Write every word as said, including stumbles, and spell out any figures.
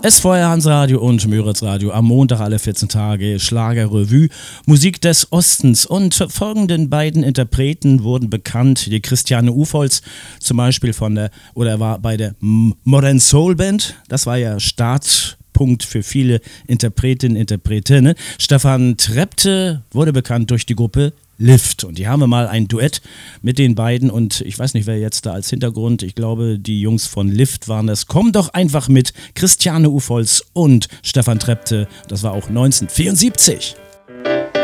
S V R Hansradio und Müritz Radio am Montag alle vierzehn Tage Schlagerrevue, Musik des Ostens. Und folgenden beiden Interpreten wurden bekannt. Die Christiane Ufolz zum Beispiel von der, oder war bei der Modern Soul Band. Das war ja Startpunkt für viele Interpretinnen, Interpretinnen. Stefan Trepte wurde bekannt durch die Gruppe Lift. Und die haben wir mal ein Duett mit den beiden und ich weiß nicht, wer jetzt da als Hintergrund, ich glaube, die Jungs von Lift waren das. Komm doch einfach mit Christiane Ufolz und Stefan Trepte. Das war auch neunzehnhundertvierundsiebzig.